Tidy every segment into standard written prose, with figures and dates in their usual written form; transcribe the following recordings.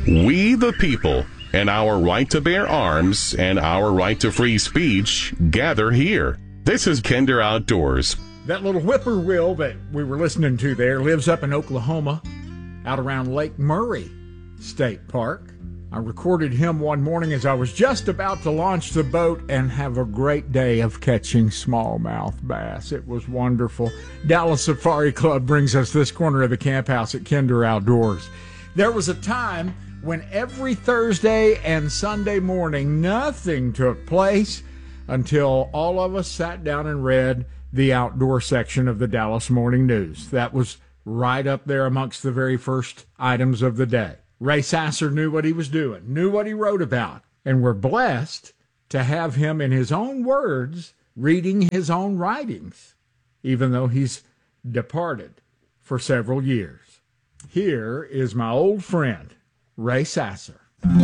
We the people and our right to bear arms and our right to free speech gather here. This is Kinder Outdoors. That little whippoorwill that we were listening to there lives up in Oklahoma, out around Lake Murray State Park. I recorded him one morning as I was just about to launch the boat and have a great day of catching smallmouth bass. It was wonderful. Dallas Safari Club brings us this corner of the camp house at Kinder Outdoors. There was a time when every Thursday and Sunday morning nothing took place until all of us sat down and read the outdoor section of the Dallas Morning News. That was right up there amongst the very first items of the day. Ray Sasser knew what he was doing, knew what he wrote about, and we're blessed to have him in his own words reading his own writings, even though he's departed for several years. Here is my old friend, Ray Sasser.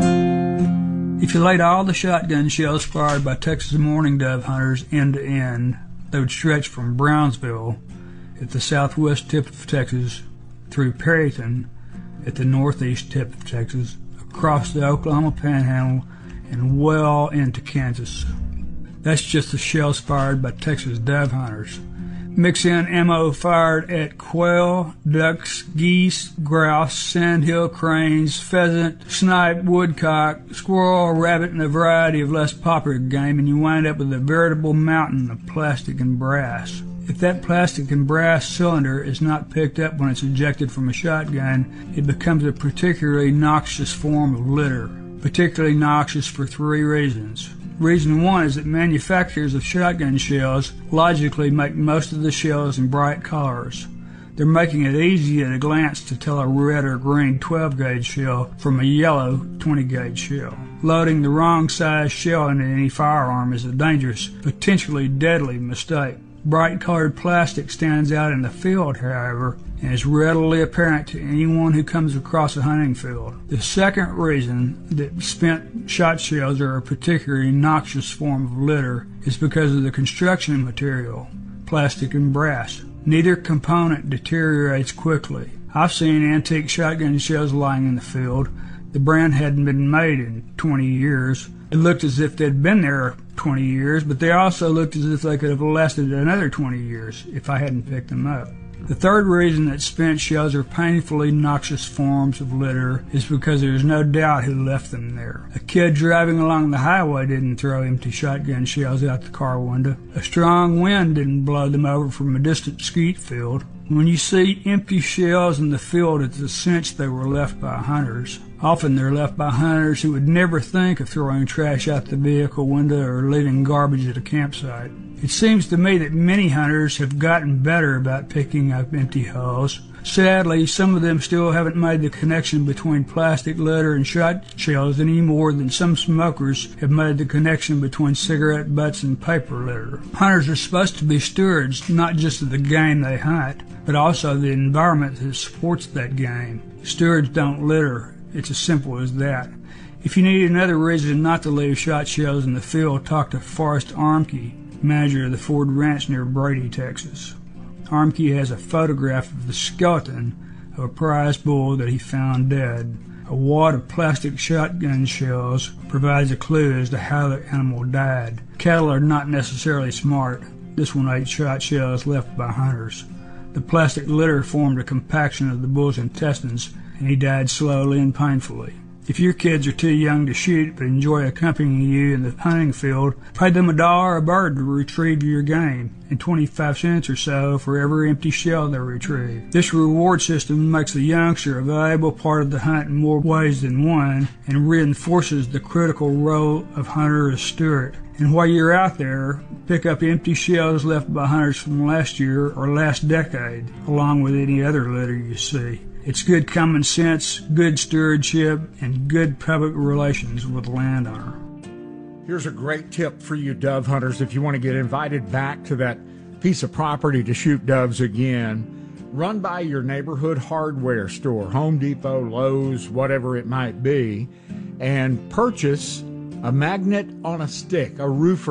If you laid all the shotgun shells fired by Texas mourning dove hunters end to end, they would stretch from Brownsville at the southwest tip of Texas through Perryton at the northeast tip of Texas, across the Oklahoma Panhandle, and well into Kansas. That's just the shells fired by Texas dove hunters. Mix in ammo fired at quail, ducks, geese, grouse, sandhill cranes, pheasant, snipe, woodcock, squirrel, rabbit, and a variety of less popular game, and you wind up with a veritable mountain of plastic and brass. If that plastic and brass cylinder is not picked up when it's ejected from a shotgun, it becomes a particularly noxious form of litter. Particularly noxious for three reasons. Reason one is that manufacturers of shotgun shells logically make most of the shells in bright colors. They're making it easy at a glance to tell a red or green 12-gauge shell from a yellow 20-gauge shell. Loading the wrong size shell into any firearm is a dangerous, potentially deadly mistake. Bright-colored plastic stands out in the field, however, and is readily apparent to anyone who comes across a hunting field. The second reason that spent shot shells are a particularly noxious form of litter is because of the construction material, plastic and brass. Neither component deteriorates quickly. I've seen antique shotgun shells lying in the field. The brand hadn't been made in 20 years. It looked as if they'd been there 20 years, but they also looked as if they could have lasted another 20 years if I hadn't picked them up. The third reason that spent shells are painfully noxious forms of litter is because there's no doubt who left them there. A kid driving along the highway didn't throw empty shotgun shells out the car window. A strong wind didn't blow them over from a distant skeet field. When you see empty shells in the field, it's a cinch they were left by hunters. Often they're left by hunters who would never think of throwing trash out the vehicle window or leaving garbage at a campsite. It seems to me that many hunters have gotten better about picking up empty hulls. Sadly, some of them still haven't made the connection between plastic litter and shot shells any more than some smokers have made the connection between cigarette butts and paper litter. Hunters are supposed to be stewards not just of the game they hunt, but also the environment that supports that game. Stewards don't litter. It's as simple as that. If you need another reason not to leave shot shells in the field, talk to Forrest Armke, manager of the Ford Ranch near Brady, Texas. Armke has a photograph of the skeleton of a prize bull that he found dead. A wad of plastic shotgun shells provides a clue as to how the animal died. Cattle are not necessarily smart. This one ate shot shells left by hunters. The plastic litter formed a compaction of the bull's intestines, and he died slowly and painfully. If your kids are too young to shoot but enjoy accompanying you in the hunting field, pay them $1 a bird to retrieve your game, and 25 cents or so for every empty shell they retrieve. This reward system makes the youngster a valuable part of the hunt in more ways than one, and reinforces the critical role of hunter as steward. And while you're out there, pick up empty shells left by hunters from last year or last decade, along with any other litter you see. It's good common sense, good stewardship, and good public relations with the landowner. Here's a great tip for you dove hunters if you want to get invited back to that piece of property to shoot doves again. Run by your neighborhood hardware store, Home Depot, Lowe's, whatever it might be, and purchase a magnet on a stick, a roofer's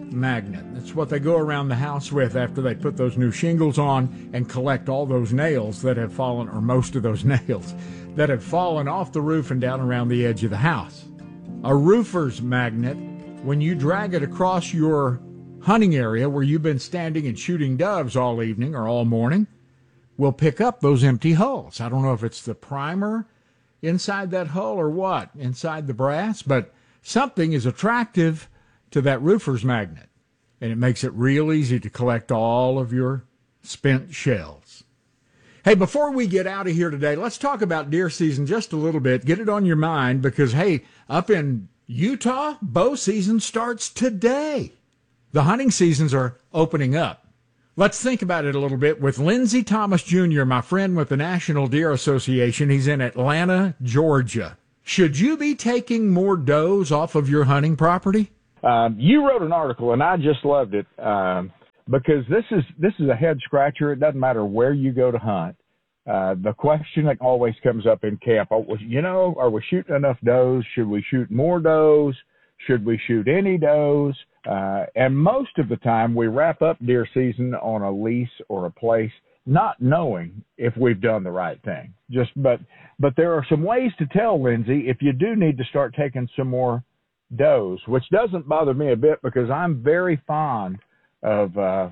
magnet. That's what they go around the house with after they put those new shingles on and collect all those nails that have fallen, or most of those nails that have fallen off the roof and down around the edge of the house. A roofer's magnet, when you drag it across your hunting area where you've been standing and shooting doves all evening or all morning, will pick up those empty hulls. I don't know if it's the primer inside that hull or what, inside the brass, but something is attractive to that roofer's magnet, and it makes it real easy to collect all of your spent shells. Hey, before we get out of here today, let's talk about deer season just a little bit. Get it on your mind because, hey, up in Utah, bow season starts today. The hunting seasons are opening up. Let's think about it a little bit with Lindsey Thomas Jr., my friend with the National Deer Association. He's in Atlanta, Georgia. Should you be taking more does off of your hunting property? You wrote an article, and I just loved it because this is a head scratcher. It doesn't matter where you go to hunt. The question that always comes up in camp, are we shooting enough does? Should we shoot more does? Should we shoot any does? And most of the time we wrap up deer season on a lease or a place, not knowing if we've done the right thing. But there are some ways to tell, Lindsey, if you do need to start taking some more does, which doesn't bother me a bit because I'm very fond of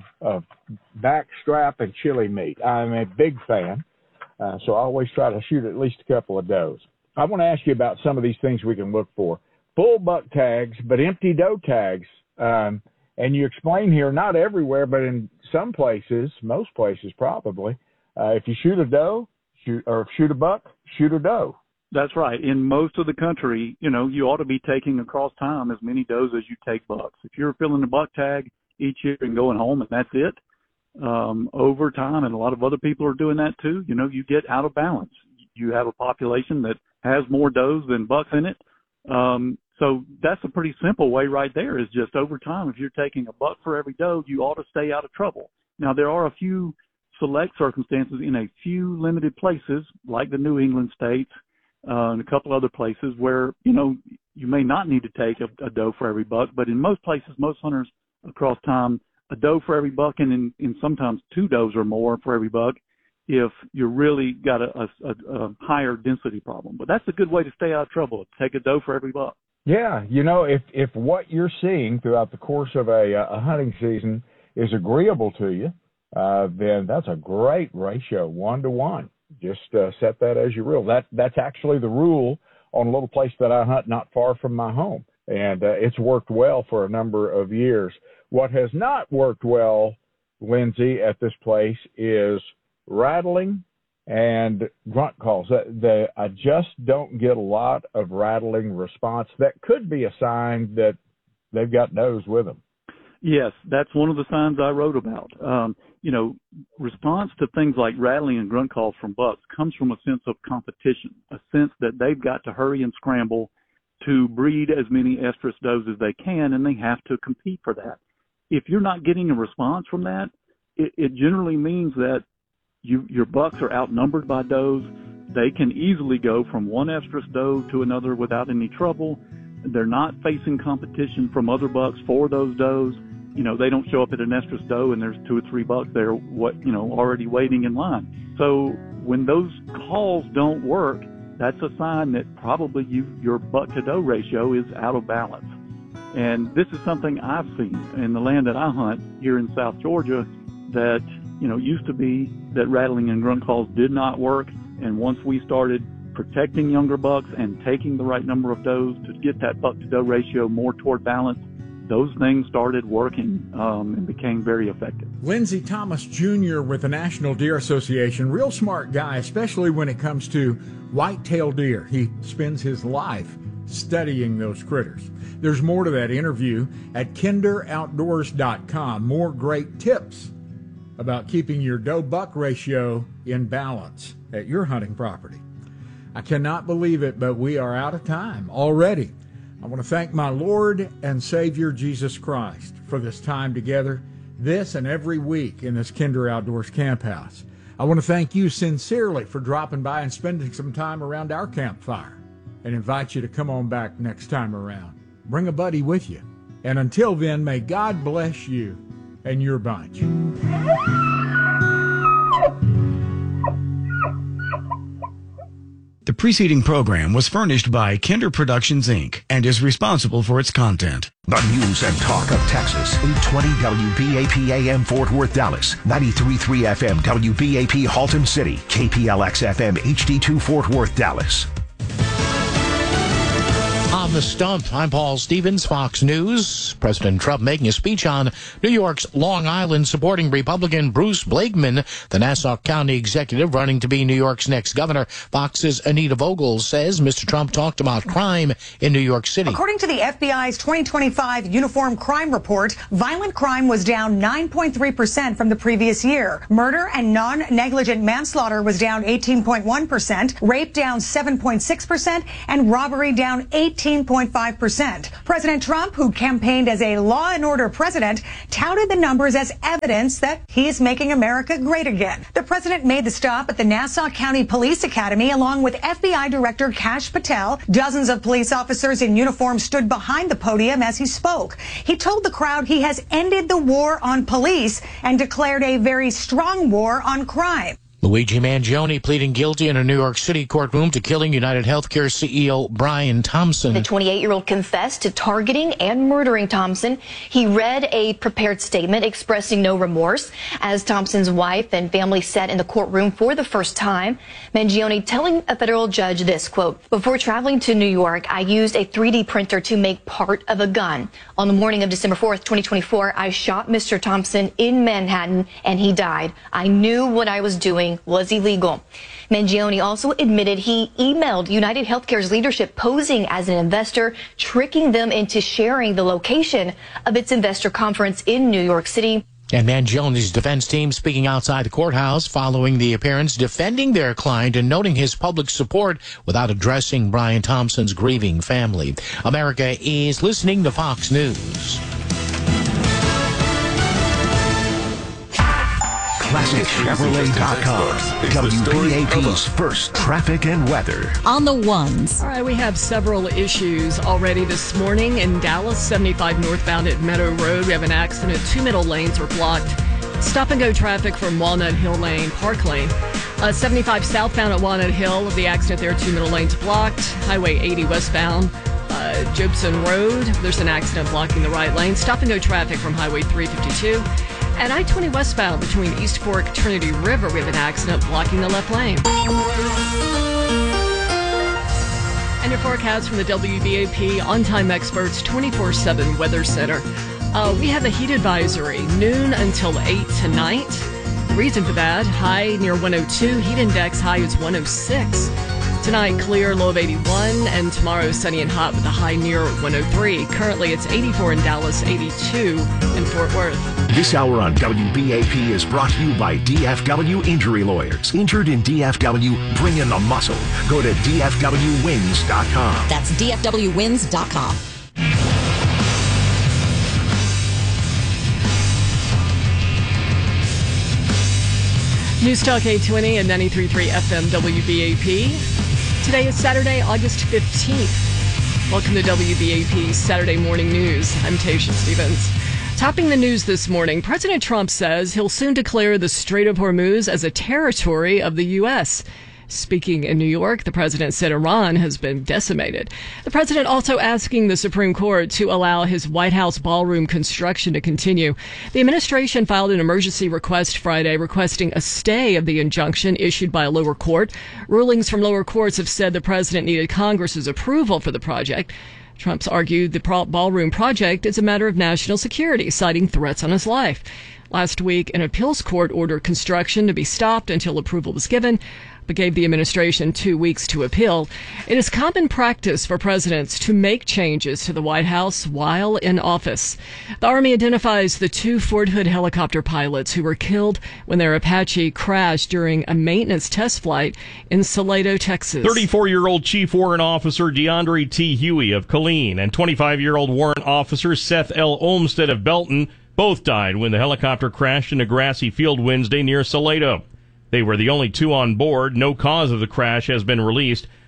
backstrap and chili meat. I'm a big fan, so I always try to shoot at least a couple of does. I want to ask you about some of these things we can look for. Full buck tags, but empty doe tags. And you explain here, not everywhere, but in some places, most places probably, if you shoot a doe, shoot a buck, shoot a doe. That's right. In most of the country, you ought to be taking across time as many does as you take bucks. If you're filling a buck tag each year and going home and that's it, over time, and a lot of other people are doing that too, you get out of balance. You have a population that has more does than bucks in it. So that's a pretty simple way right there, is just over time, if you're taking a buck for every doe, you ought to stay out of trouble. Now, there are a few select circumstances in a few limited places, like the New England states, and a couple other places where, you may not need to take a doe for every buck, but in most places, most hunters across time, a doe for every buck, and in sometimes two does or more for every buck, if you really got a higher density problem. But that's a good way to stay out of trouble, take a doe for every buck. Yeah, if what you're seeing throughout the course of a hunting season is agreeable to you, then that's a great ratio, 1-to-1. Just set that as your rule. That's actually the rule on a little place that I hunt not far from my home, and it's worked well for a number of years. What has not worked well, Lindsey, at this place is rattling and grunt calls. I just don't get a lot of rattling response. That could be a sign that they've got does with them. Yes, that's one of the signs I wrote about. Response to things like rattling and grunt calls from bucks comes from a sense of competition, a sense that they've got to hurry and scramble to breed as many estrus does as they can, and they have to compete for that. If you're not getting a response from that, it generally means that your bucks are outnumbered by does. They can easily go from one estrus doe to another without any trouble. They're not facing competition from other bucks for those does. They don't show up at an estrus doe and there's 2 or 3 bucks there, already waiting in line. So when those calls don't work, that's a sign that probably your buck to doe ratio is out of balance. And this is something I've seen in the land that I hunt here in South Georgia, that used to be that rattling and grunt calls did not work. And once we started protecting younger bucks and taking the right number of does to get that buck to doe ratio more toward balance, those things started working and became very effective. Lindsey Thomas Jr. with the National Deer Association, real smart guy, especially when it comes to white-tailed deer. He spends his life studying those critters. There's more to that interview at kinderoutdoors.com. More great tips about keeping your doe-buck ratio in balance at your hunting property. I cannot believe it, but we are out of time already. I want to thank my Lord and Savior Jesus Christ for this time together, this and every week in this Kinder Outdoors Camp House. I want to thank you sincerely for dropping by and spending some time around our campfire, and invite you to come on back next time around. Bring a buddy with you. And until then, may God bless you and your bunch. The preceding program was furnished by Kinder Productions, Inc. and is responsible for its content. The news and talk of Texas. 820 WBAP AM Fort Worth, Dallas. 93.3 FM WBAP Haltom City. KPLX FM HD2 Fort Worth, Dallas. On the Stump, I'm Paul Stevens, Fox News. President Trump making a speech on New York's Long Island supporting Republican Bruce Blakeman, the Nassau County executive running to be New York's next governor. Fox's Anita Vogel says Mr. Trump talked about crime in New York City. According to the FBI's 2025 Uniform Crime Report, violent crime was down 9.3% from the previous year. Murder and non-negligent manslaughter was down 18.1%, rape down 7.6%, and robbery down 18.5%. President Trump, who campaigned as a law and order president, touted the numbers as evidence that he's making America great again. The president made the stop at the Nassau County Police Academy along with FBI Director Kash Patel. Dozens of police officers in uniform stood behind the podium as he spoke. He told the crowd he has ended the war on police and declared a very strong war on crime. Luigi Mangione pleading guilty in a New York City courtroom to killing United Healthcare CEO Brian Thompson. The 28-year-old confessed to targeting and murdering Thompson. He read a prepared statement expressing no remorse as Thompson's wife and family sat in the courtroom for the first time. Mangione telling a federal judge this, quote, "Before traveling to New York, I used a 3D printer to make part of a gun. On the morning of December 4th, 2024, I shot Mr. Thompson in Manhattan and he died. I knew what I was doing was illegal." Mangione also admitted he emailed United Healthcare's leadership posing as an investor, tricking them into sharing the location of its investor conference in New York City. And Mangione's defense team speaking outside the courthouse following the appearance, defending their client and noting his public support without addressing Brian Thompson's grieving family. America is listening to Fox News. ClassicChevrolet.com. WBAP's first traffic and weather. On the ones. All right, we have several issues already this morning in Dallas. 75 northbound at Meadow Road. We have an accident. 2 middle lanes are blocked. Stop and go traffic from Walnut Hill Lane, Park Lane. 75 southbound at Walnut Hill. The accident there, 2 middle lanes blocked. Highway 80 westbound. Jobson Road. There's an accident blocking the right lane. Stop and go traffic from Highway 352. And I-20 westbound between East Fork, Trinity River, we have an accident blocking the left lane. And your forecast from the WBAP On-Time Experts 24/7 Weather Center. We have a heat advisory, noon until 8 tonight. The reason for that, high near 102, heat index high is 106. Tonight, clear, low of 81, and tomorrow, sunny and hot with a high near 103. Currently, it's 84 in Dallas, 82 in Fort Worth. This hour on WBAP is brought to you by DFW Injury Lawyers. Injured in DFW, bring in the muscle. Go to DFWWins.com. That's DFWWins.com. News Talk 820 and 93.3 FM WBAP. Today is Saturday, August 15th. Welcome to WBAP's Saturday Morning News. I'm Tasha Stevens. Topping the news this morning, President Trump says he'll soon declare the Strait of Hormuz as a territory of the U.S. Speaking in New York, the president said Iran has been decimated. The president also asking the Supreme Court to allow his White House ballroom construction to continue. The administration filed an emergency request Friday requesting a stay of the injunction issued by a lower court. Rulings from lower courts have said the president needed Congress's approval for the project. Trump's argued the ballroom project is a matter of national security, citing threats on his life. Last week, an appeals court ordered construction to be stopped until approval was given, but gave the administration 2 weeks to appeal. It is common practice for presidents to make changes to the White House while in office. The Army identifies the 2 Fort Hood helicopter pilots who were killed when their Apache crashed during a maintenance test flight in Salado, Texas. 34-year-old Chief Warrant Officer DeAndre T. Huey of Killeen and 25-year-old Warrant Officer Seth L. Olmstead of Belton both died when the helicopter crashed in a grassy field Wednesday near Salado. They were the only 2 on board. No cause of the crash has been released.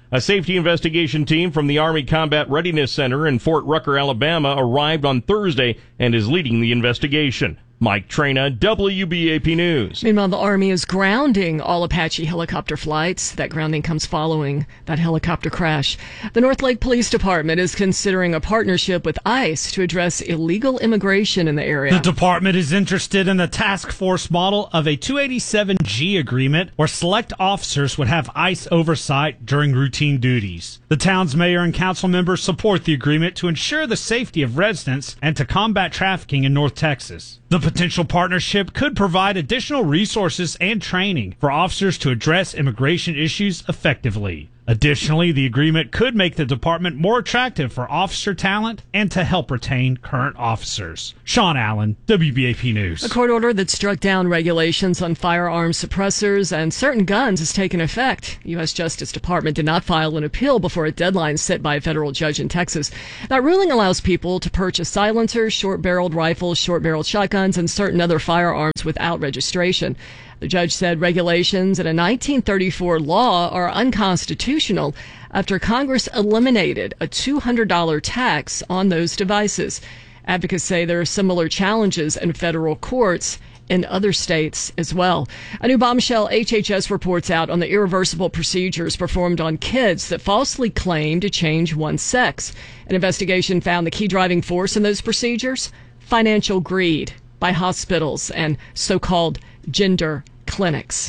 A safety investigation team from the Army Combat Readiness Center in Fort Rucker, Alabama, arrived on Thursday and is leading the investigation. Mike Trena, WBAP News. Meanwhile, the Army is grounding all Apache helicopter flights. That grounding comes following that helicopter crash. The North Lake Police Department is considering a partnership with ICE to address illegal immigration in the area. The department is interested in the task force model of a 287G agreement where select officers would have ICE oversight during routine duties. The town's mayor and council members support the agreement to ensure the safety of residents and to combat trafficking in North Texas. The potential partnership could provide additional resources and training for officers to address immigration issues effectively. Additionally, the agreement could make the department more attractive for officer talent and to help retain current officers. Sean Allen, WBAP News. A court order that struck down regulations on firearms suppressors and certain guns has taken effect. The U.S. Justice Department did not file an appeal before a deadline set by a federal judge in Texas. That ruling allows people to purchase silencers, short-barreled rifles, short-barreled shotguns, and certain other firearms without registration. The judge said regulations in a 1934 law are unconstitutional after Congress eliminated a $200 tax on those devices. Advocates say there are similar challenges in federal courts in other states as well. A new bombshell HHS reports out on the irreversible procedures performed on kids that falsely claim to change one's sex. An investigation found the key driving force in those procedures: financial greed by hospitals and so-called gender clinics.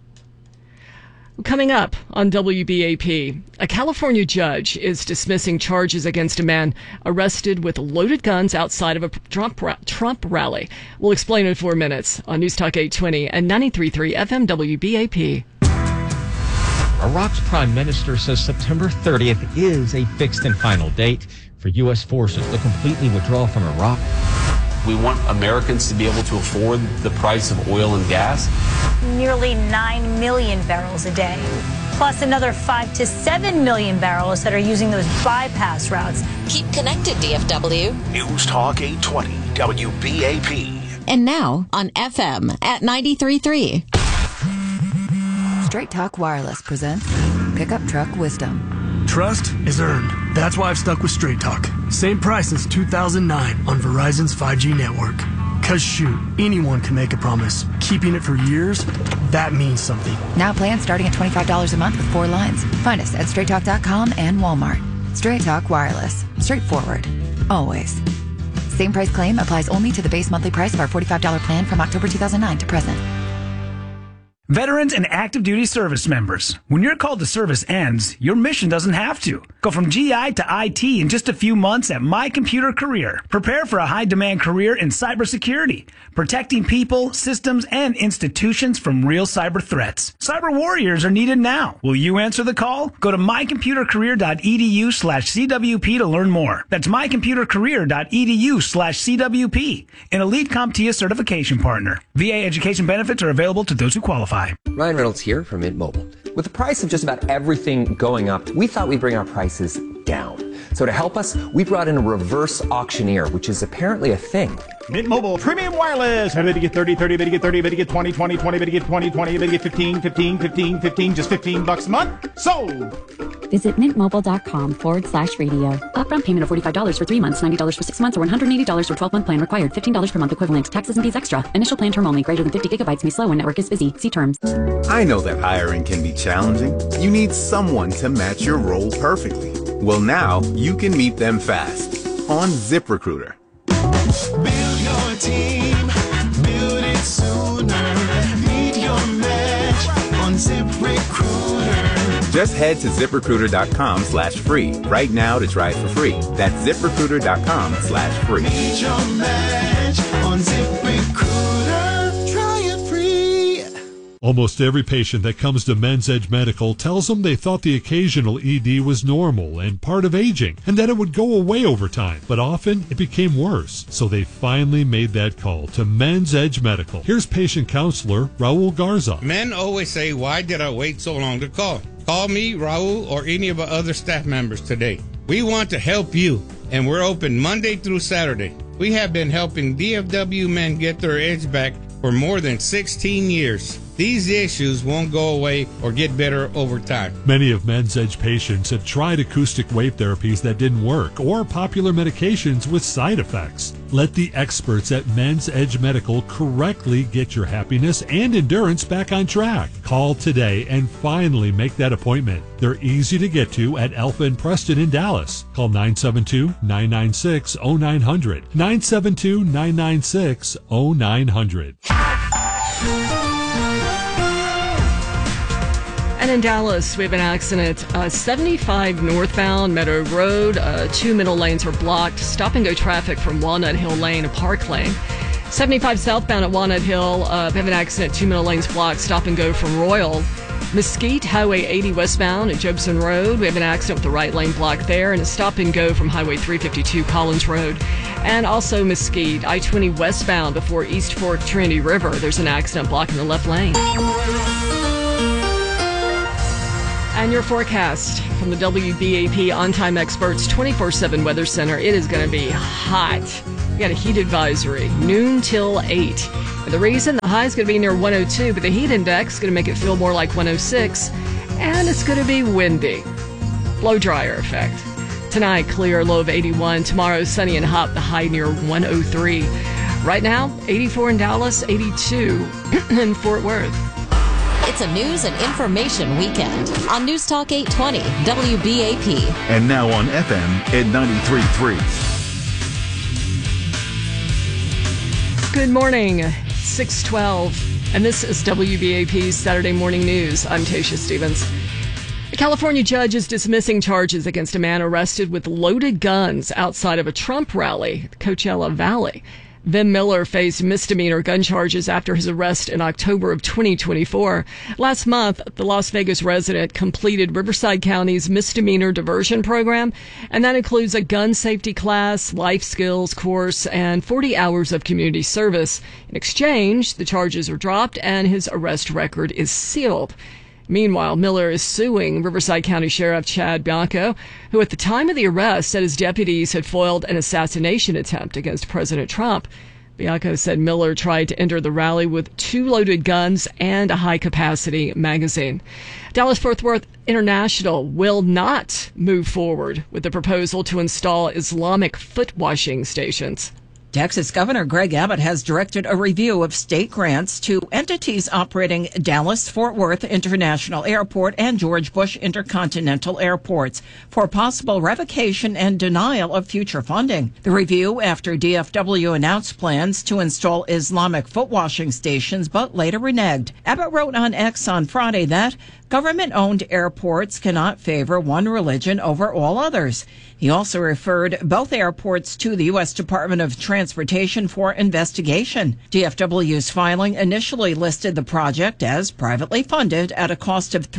Coming up on WBAP, a California judge is dismissing charges against a man arrested with loaded guns outside of a Trump rally. We'll explain in 4 minutes on News Talk 820 and 93.3 FM WBAP. Iraq's prime minister says September 30th is a fixed and final date for U.S. forces to completely withdraw from Iraq. We want Americans to be able to afford the price of oil and gas. Nearly 9 million barrels a day, plus another 5 to 7 million barrels that are using those bypass routes. Keep connected, DFW. News Talk 820 WBAP. And now on FM at 93.3. Straight Talk Wireless presents Pickup Truck Wisdom. Trust is earned. That's why I've stuck with Straight Talk. Same price since 2009 on Verizon's 5G network. Cause shoot, anyone can make a promise. Keeping it for years, that means something. Now plans starting at $25 a month with 4 lines. Find us at straighttalk.com and Walmart. Straight Talk Wireless. Straightforward. Always. Same price claim applies only to the base monthly price of our $45 plan from October 2009 to present. Veterans and active duty service members, when your call to service ends, your mission doesn't have to. Go from GI to IT in just a few months at My Computer Career. Prepare for a high-demand career in cybersecurity, protecting people, systems, and institutions from real cyber threats. Cyber warriors are needed now. Will you answer the call? Go to mycomputercareer.edu/CWP to learn more. That's mycomputercareer.edu/CWP, an elite CompTIA certification partner. VA education benefits are available to those who qualify. Ryan Reynolds here from Mint Mobile. With the price of just about everything going up, we thought we'd bring our prices down. So to help us, we brought in a reverse auctioneer, which is apparently a thing. Mint Mobile Premium Wireless. Better get 30, 30, better get 30, better get 20, 20, 20, better get 20, 20, better get 15, 15, 15, 15, just $15 a month. Sold! Visit mintmobile.com/radio. Upfront payment of $45 for 3 months, $90 for 6 months, or $180 for 12-month plan required. $15 per month equivalent. Taxes and fees extra. Initial plan term only. Greater than 50 gigabytes may slow when network is busy. See terms. I know that hiring can be challenging. You need someone to match your role perfectly. Well, now you can meet them fast on ZipRecruiter. Build your team, build it sooner. Meet your match on ZipRecruiter. Just head to ZipRecruiter.com/free right now to try it for free. That's ZipRecruiter.com/free. Meet your match on ZipRecruiter. Try it free. Almost every patient that comes to Men's Edge Medical tells them they thought the occasional ED was normal and part of aging, and that it would go away over time. But often it became worse, so they finally made that call to Men's Edge Medical. Here's patient counselor Raul Garza. Men always say, why did I wait so long to call? Call me, Raul, or any of our other staff members today. We want to help you, and we're open Monday through Saturday. We have been helping DFW men get their edge back for more than 16 years. these issues won't go away or get better over time. Many of Men's Edge patients have tried acoustic wave therapies that didn't work or popular medications with side effects. Let the experts at Men's Edge Medical correctly get your happiness and endurance back on track. Call today and finally make that appointment. They're easy to get to at Alpha and Preston in Dallas. Call 972-996-0900. 972-996-0900. And in Dallas, we have an accident. 75 northbound Meadow Road. 2 middle lanes are blocked. Stop and go traffic from Walnut Hill Lane to Park Lane. 75 southbound at Walnut Hill. We have an accident. 2 middle lanes blocked. Stop and go from Royal. Mesquite, Highway 80 westbound at Jobson Road. We have an accident with the right lane blocked there. And a stop and go from Highway 352 Collins Road. And also Mesquite, I-20 westbound before East Fork Trinity River. There's an accident blocking the left lane. And your forecast from the WBAP On-Time Experts 24/7 Weather Center. It is going to be hot. We got a heat advisory, noon till 8. And the reason, the high is going to be near 102, but the heat index is going to make it feel more like 106. And it's going to be windy. Blow dryer effect. Tonight, clear, low of 81. Tomorrow, sunny and hot, the high near 103. Right now, 84 in Dallas, 82 in Fort Worth. It's a news and information weekend on News Talk 820 WBAP. And now on FM at 93.3. Good morning, 6:12, and this is WBAP's Saturday Morning News. I'm Tasha Stevens. A California judge is dismissing charges against a man arrested with loaded guns outside of a Trump rally, Coachella Valley. Vim Miller faced misdemeanor gun charges after his arrest in October of 2024. Last month, the Las Vegas resident completed Riverside County's misdemeanor diversion program, and that includes a gun safety class, life skills course, and 40 hours of community service. In exchange, the charges are dropped and his arrest record is sealed. Meanwhile, Miller is suing Riverside County Sheriff Chad Bianco, who at the time of the arrest said his deputies had foiled an assassination attempt against President Trump. Bianco said Miller tried to enter the rally with 2 loaded guns and a high-capacity magazine. Dallas-Fort Worth International will not move forward with the proposal to install Islamic foot washing stations. Texas Governor Greg Abbott has directed a review of state grants to entities operating Dallas-Fort Worth International Airport and George Bush Intercontinental Airports for possible revocation and denial of future funding. The review after DFW announced plans to install Islamic foot washing stations but later reneged. Abbott wrote on X on Friday that government-owned airports cannot favor one religion over all others. He also referred both airports to the U.S. Department of Transportation for investigation. DFW's filing initially listed the project as privately funded at a cost of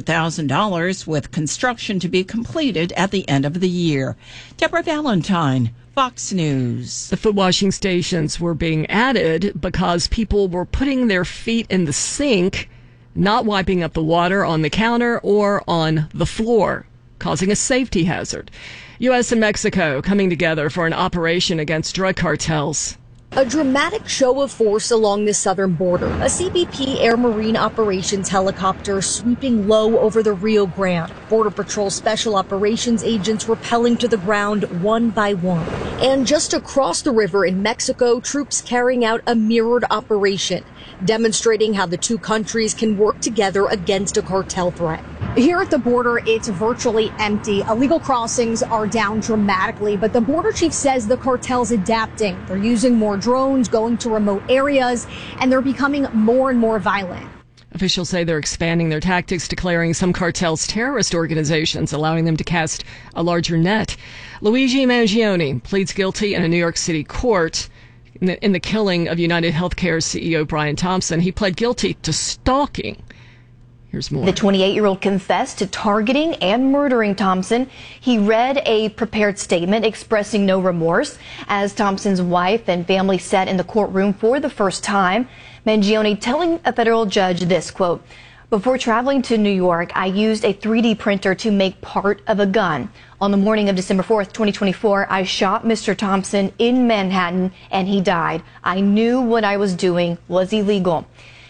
$300,000 with construction to be completed at the end of the year. Deborah Valentine, Fox News. The foot washing stations were being added because people were putting their feet in the sink, not wiping up the water on the counter or on the floor, causing a safety hazard. U.S. and Mexico coming together for an operation against drug cartels. A dramatic show of force along the southern border. A CBP Air Marine Operations helicopter sweeping low over the Rio Grande. Border Patrol Special Operations agents rappelling to the ground one by one. And just across the river in Mexico, troops carrying out a mirrored operation, demonstrating how the two countries can work together against a cartel threat. Here at the border, it's virtually empty. Illegal crossings are down dramatically, but the border chief says the cartel's adapting. They're using more drones, going to remote areas, and they're becoming more and more violent. Officials say they're expanding their tactics, declaring some cartels terrorist organizations, allowing them to cast a larger net. Luigi Mangione pleads guilty in a New York City court in the killing of United Healthcare CEO Brian Thompson. He pled guilty to stalking. Here's more. The 28-year-old confessed to targeting and murdering Thompson. He read a prepared statement expressing no remorse as Thompson's wife and family sat in the courtroom for the first time. Mangione telling a federal judge this, quote, "Before traveling to New York, I used a 3D printer to make part of a gun. On the morning of December 4th, 2024, I shot Mr. Thompson in Manhattan and he died. I knew what I was doing was illegal."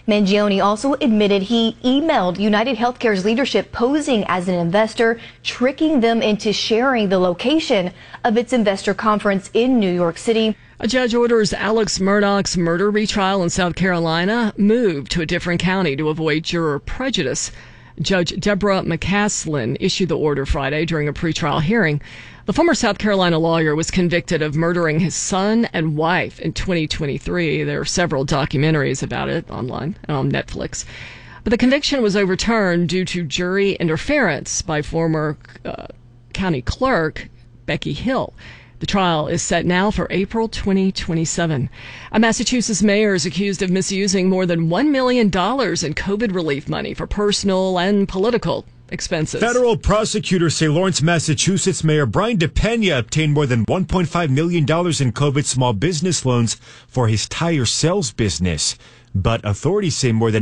Mangione also admitted he emailed United Healthcare's leadership posing as an investor, tricking them into sharing the location of its investor conference in New York City. A judge orders Alex Murdaugh's murder retrial in South Carolina moved to a different county to avoid juror prejudice. Judge Deborah McCaslin issued the order Friday during a pretrial hearing. The former South Carolina lawyer was convicted of murdering his son and wife in 2023. There are several documentaries about it online and on Netflix. But the conviction was overturned due to jury interference by former county clerk Becky Hill. The trial is set now for April 2027. A Massachusetts mayor is accused of misusing more than $1 million in COVID relief money for personal and political expenses. Federal prosecutors say Lawrence, Massachusetts Mayor Brian DePena obtained more than $1.5 million in COVID small business loans for his tire sales business. But authorities say more than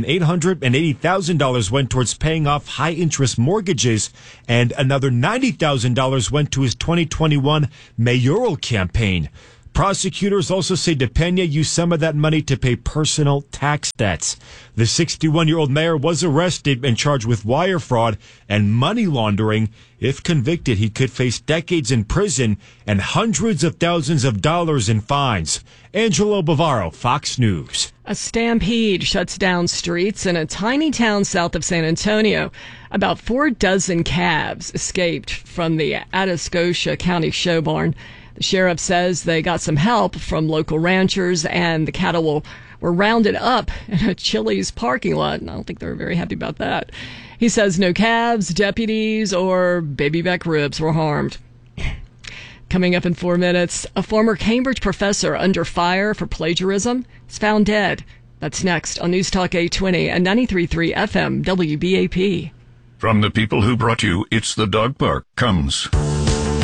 $880,000 went towards paying off high-interest mortgages, and another $90,000 went to his 2021 mayoral campaign. Prosecutors also say DePena used some of that money to pay personal tax debts. The 61-year-old mayor was arrested and charged with wire fraud and money laundering. If convicted, he could face decades in prison and hundreds of thousands of dollars in fines. Angelo Bavaro, Fox News. A stampede shuts down streets in a tiny town south of San Antonio. About 4 dozen calves escaped from the Atascosa County show barn. The sheriff says they got some help from local ranchers, and the cattle were rounded up in a Chili's parking lot. And I don't think they were very happy about that. He says no calves, deputies, or baby back ribs were harmed. Coming up in 4 minutes, a former Cambridge professor under fire for plagiarism is found dead. That's next on News Talk 820 and 93.3 FM WBAP. From the people who brought you It's the Dog Park comes